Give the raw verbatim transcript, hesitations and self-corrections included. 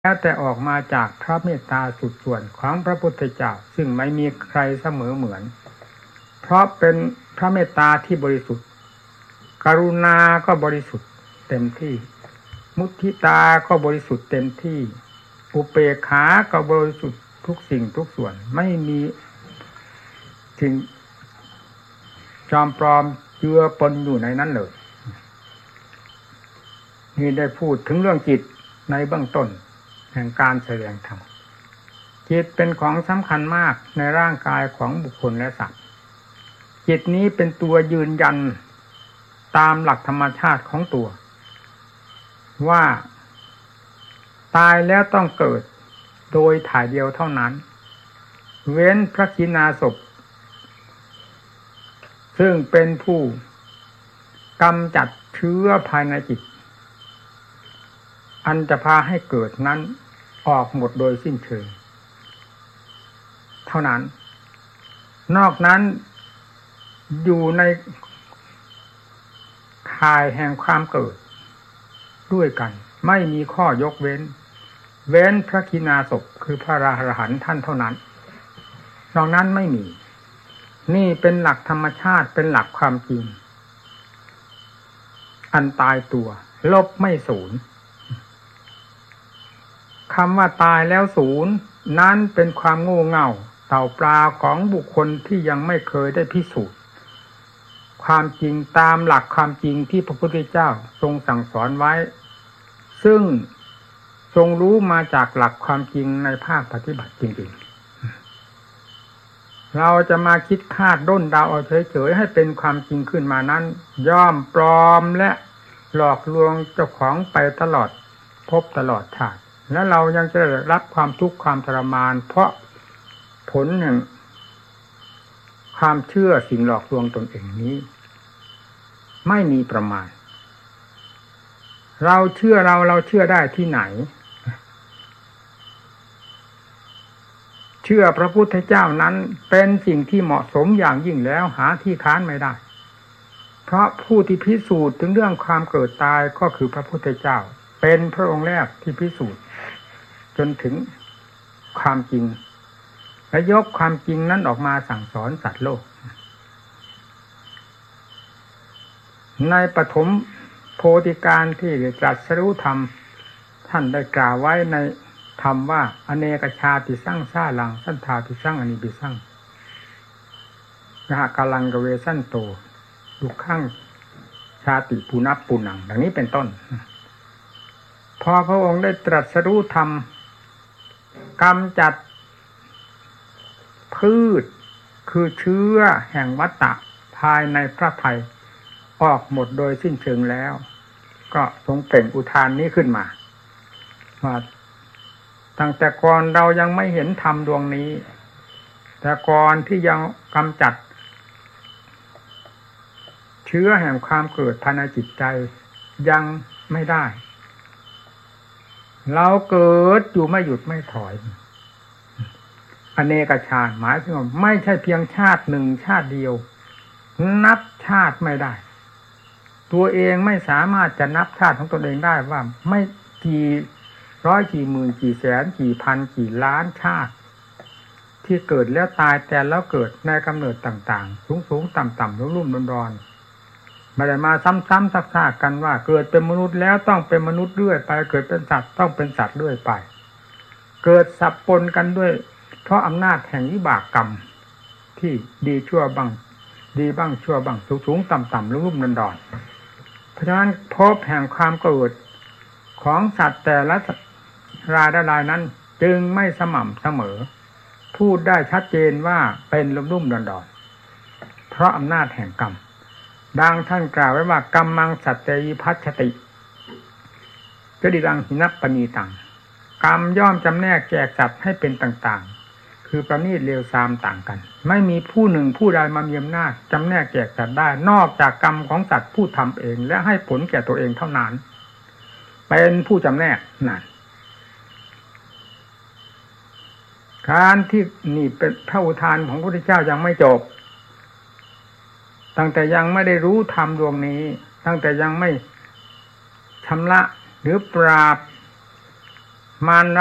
แล้วแต่ออกมาจากพระเมตตาสุดส่วนของพระพุทธเจ้าซึ่งไม่มีใครเสมอเหมือนเพราะเป็นพระเมตตาที่บริสุทธิ์กรุณาก็บริสุทธิ์เต็มที่มุทิตาก็บริสุทธิ์เต็มที่อุเบกขาก็บริสุทธิ์ทุกสิ่งทุกส่วนไม่มีสิ่งจอมปลอมเจือปนอยู่ในนั้นเลยนี่ได้พูดถึงเรื่องจิตในเบื้องต้นแห่งการแสดงธรรมจิตเป็นของสำคัญมากในร่างกายของบุคคลและสัตว์จิตนี้เป็นตัวยืนยันตามหลักธรรมชาติของตัวว่าตายแล้วต้องเกิดโดยถ่ายเดียวเท่านั้นเว้นพระขีณาสพซึ่งเป็นผู้กำจัดเชื้อภายในจิตอันจะพาให้เกิดนั้นออกหมดโดยสิ้นเชิงเท่านั้นนอกนั้นอยู่ในข่ายแห่งความเกิดด้วยกันไม่มีข้อยกเว้นเว้นพระขีณาสพคือพระอรหันต์ท่านเท่านั้นนอกนั้นไม่มีนี่เป็นหลักธรรมชาติเป็นหลักความจริงอันตายตัวลบไม่สูญคำว่าตายแล้วศูนย์นั้นเป็นความโง่เง่าเต่าปลาของบุคคลที่ยังไม่เคยได้พิสูจน์ความจริงตามหลักความจริงที่พระพุทธเจ้าทรงสั่งสอนไว้ซึ่งทรงรู้มาจากหลักความจริงในภาคปฏิบัติจริงๆเราจะมาคิดคาดด้นเดาเอาเฉยๆให้เป็นความจริงขึ้นมานั้นย่อมปลอมและหลอกลวงเจ้าของไปตลอดพบตลอดชาติและเรายังจะได้รับความทุกข์ความทรมานเพราะผลแห่งความเชื่อสิ่งหลอกลวงตนเองนี้ไม่มีประมาณเราเชื่อเราเราเชื่อได้ที่ไหนเชื่อพระพุทธเจ้านั้นเป็นสิ่งที่เหมาะสมอย่างยิ่งแล้วหาที่ค้านไม่ได้เพราะผู้ที่พิสูจน์ถึงเรื่องความเกิดตายก็คือพระพุทธเจ้าเป็นพระองค์แรกที่พิสูจน์จนถึงความจริงและยกความจริงนั้นออกมาสั่งสอนสัตว์โลกในปฐมโพธิการที่ตรัสรู้ธรรมท่านได้กล่าวไว้ในธรรมว่าอเนกชาติสร้างซาลังสันทาติสร้างอนิบิสร้างนะฮะกาลังกเวสันโตดุขังชาติปุนับปุนังดังนี้เป็นต้นพอพระองค์ได้ตรัสรู้ธรรมกำจัดพืชคือเชื้อแห่งวัฏฏะภายในพระทัยออกหมดโดยสิ้นเชิงแล้วก็ทรงเปล่งอุทานนี้ขึ้นมาว่าตั้งแต่ก่อนเรายังไม่เห็นธรรมดวงนี้แต่ก่อนที่ยังกำจัดเชื้อแห่งความเกิดภายในจิตใจยังไม่ได้เราเกิดอยู่ไม่หยุดไม่ถอยอเนกชาติหมายถึงว่าไม่ใช่เพียงชาติหนึ่งชาติเดียวนับชาติไม่ได้ตัวเองไม่สามารถจะนับชาติของตนเองได้ว่าไม่กี่ร้อยกี่หมื่นกี่แสนกี่พันกี่ล้านชาติที่เกิดแล้วตายแต่แล้วเกิดในกำเนิดต่างๆสูงๆต่ำๆรุ่มๆร้อนๆไม่ได้มาซ้ำๆซักๆกันว่าเกิดเป็นมนุษย์แล้วต้องเป็นมนุษย์เรื่อยไปเกิดเป็นสัตว์ต้องเป็นสัตว์เรื่อยไปเกิดสับปนกันด้วยเพราะอำนาจแห่งวิบากกรรมที่ดีชั่วบ้างดีบ้างชั่วบ้างสูงๆต่ำๆรุ่มๆร้อนๆเพราะฉะนั้นพบแห่งความเกิดของสัตว์แต่ละรายละรายนั้นจึงไม่สม่ำเสมอพูดได้ชัดเจนว่าเป็นรุ่มๆร้อนๆเพราะอำนาจแห่งกรรมดังท่านกล่าวไว้ว่ากรรมังสัตเตยิพัชชติจดิรังหินัปปณีตังกรรมย่อมจำแนกแจกสัตว์ให้เป็นต่างๆคือประณีตเลวทรามต่างกันไม่มีผู้หนึ่งผู้ใดมามีอำนาจจำแนกแจกสัตว์ได้นอกจากกรรมของสัตว์ผู้ทำเองและให้ผลแก่ตัวเองเท่านั้นเป็นผู้จำแนกนั่นการที่นี่เป็นพระอุทานของพระพุทธเจ้ายังไม่จบตั้งแต่ยังไม่ได้รู้ธรรมดวงนี้ตั้งแต่ยังไม่ชำระหรือปราบมาร